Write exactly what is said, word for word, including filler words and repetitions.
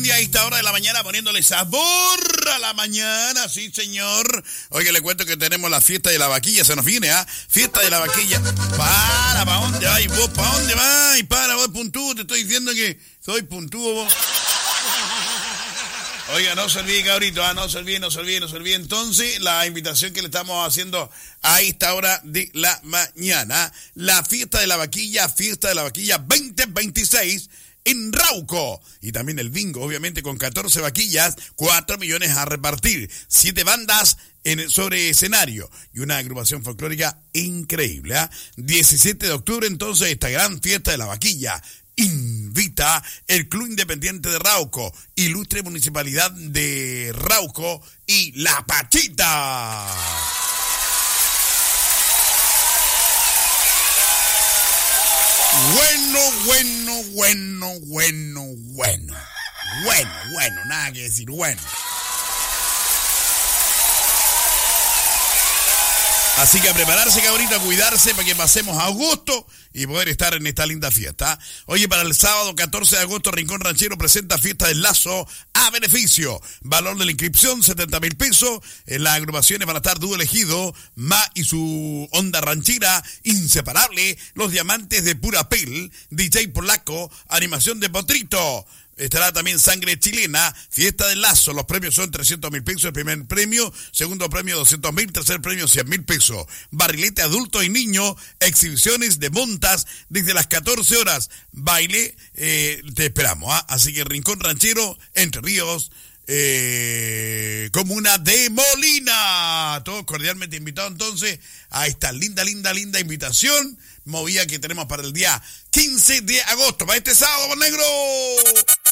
buen día a esta hora de la mañana, poniéndole sabor a la mañana, sí señor. Oiga, le cuento que tenemos la fiesta de la vaquilla, se nos viene, ¿ah? ¿eh? Fiesta de la vaquilla. Para, ¿para dónde vas? ¿Vos para dónde vas? Y para, vos puntúo, te estoy diciendo que soy puntúo vos. Oiga, no se olvide, cabrito, ¿ah? no se olvide, no se olvide, no se olvide. Entonces, la invitación que le estamos haciendo a esta hora de la mañana, la fiesta de la vaquilla, fiesta de la vaquilla veinte veintiséis, en Rauco. Y también el bingo, obviamente, con catorce vaquillas, cuatro millones a repartir, siete bandas en, sobre escenario y una agrupación folclórica increíble. ¿eh? diecisiete de octubre, entonces, esta gran fiesta de la vaquilla. Invita el Club Independiente de Rauco, Ilustre Municipalidad de Rauco y La Pachita. Bueno, bueno, bueno, bueno, bueno. Bueno, bueno, nada que decir, bueno. Así que a prepararse, cabrito, a cuidarse para que pasemos a agosto y poder estar en esta linda fiesta. Oye, para el sábado catorce de agosto, Rincón Ranchero presenta Fiesta del Lazo a beneficio. Valor de la inscripción, setenta mil pesos. En las agrupaciones van a estar Dúo Elegido, Ma y su onda ranchera, Inseparable, Los Diamantes de Pura Pel, D J Polaco, Animación de Potrito. Estará también Sangre Chilena, Fiesta del Lazo. Los premios son trescientos mil pesos, el primer premio, segundo premio doscientos mil, tercer premio cien mil pesos. Barrilete adulto y niño, exhibiciones de montas desde las catorce horas. Baile, eh, te esperamos, ¿ah? Así que Rincón Ranchero, Entre Ríos, eh, Comuna de Molina. Todos cordialmente invitados entonces a esta linda, linda, linda invitación movida que tenemos para el día quince de agosto, para este sábado, negro.